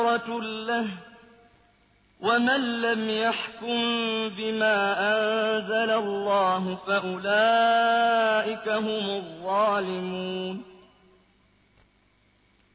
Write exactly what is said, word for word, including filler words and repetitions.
لَهُ ۚ وَمَن لَّمْ يَحْكُم بِمَا أَنزَلَ اللَّهُ فَأُولَٰئِكَ هُمُ الظَّالِمُونَ